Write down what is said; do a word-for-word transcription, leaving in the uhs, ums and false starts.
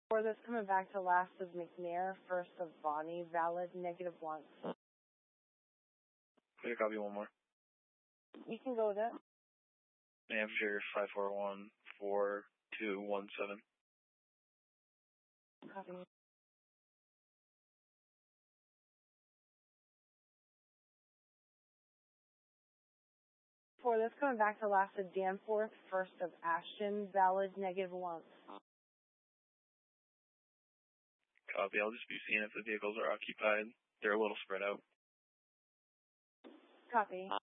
For this coming back to last of McNair, first of Bonnie, valid, negative one. Clear, copy one more. You can go with it. New Hampshire five four one four two one seven. Copy. For this coming back to last of Danforth, first of Ashton, valid, negative one. Copy, I'll just be seeing if the vehicles are occupied. They're a little spread out. Copy.